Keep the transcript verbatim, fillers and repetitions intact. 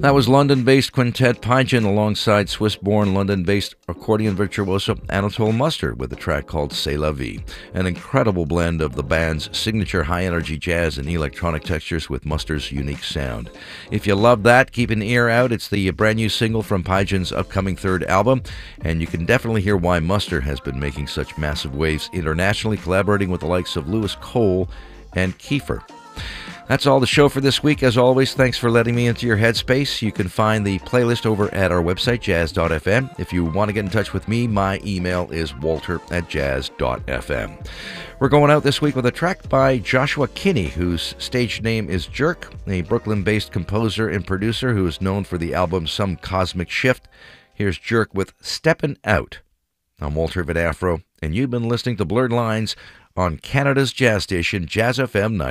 That was London-based quintet Pigeon alongside Swiss-born London-based accordion virtuoso Anatole Mustard with a track called C'est la vie, an incredible blend of the band's signature high-energy jazz and electronic textures with Mustard's unique sound. If you love that, keep an ear out. It's the brand new single from Pigeon's upcoming third album, and you can definitely hear why Mustard has been making such massive waves internationally, collaborating with the likes of Lewis Cole and Kiefer. That's all the show for this week. As always, thanks for letting me into your headspace. You can find the playlist over at our website, jazz dot f m. If you want to get in touch with me, my email is walter at jazz dot f m. We're going out this week with a track by Joshua Kinney, whose stage name is Jerk, a Brooklyn-based composer and producer who is known for the album Some Cosmic Shift. Here's Jerk with Steppin' Out. I'm Walter Vidafro, and you've been listening to Blurred Lines on Canada's jazz station, Jazz F M ninety.